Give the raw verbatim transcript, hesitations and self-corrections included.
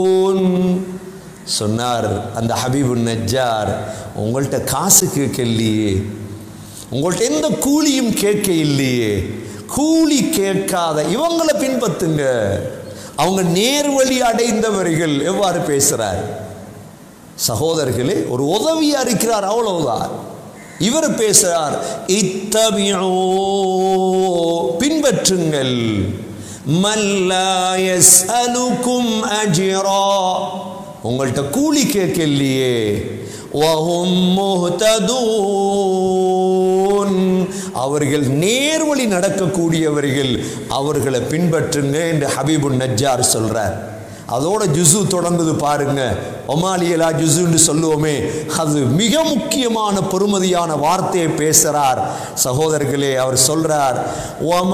சொன்னார் அந்த ஹபீபுன் நஜ்ஜார், உங்கள்கிட்ட காசு கேட்க இல்லையே, உங்கள்கிட்ட எந்த கூலியும் கேட்க இல்லையே, கூலி கேட்காத இவங்களை பின்பற்றுங்க, அவங்க நேர்வழி அடைந்தவர்கள். எவ்வாறு பேசுறார் சகோதரர்களே, ஒரு உதவியா இருக்கிறார், அவ்வளவுதான். இவர் பேசுறார், இத்தபிஊ பின்பற்றுங்கள், மல்லா யஸ்அலுகும் அஜ்ரா உங்கள்கிட்ட கூலி கேட்கலையே, வஹும் முஹ்ததூன் அவர்கள் நேர்வழி நடக்கக்கூடியவர்கள், அவர்களை பின்பற்றுங்க என்று ஹபீபுன் நஜ்ஜார் சொல்றார். அதோட ஜுசு தொடர்ந்தது பாருங்க, ஒமாலியலா ஜுசுன்னு சொல்லுவோமே, அது மிக முக்கியமான பெருமதியான வார்த்தையை பேசுறார் சகோதரர்களே. அவர் சொல்றார்,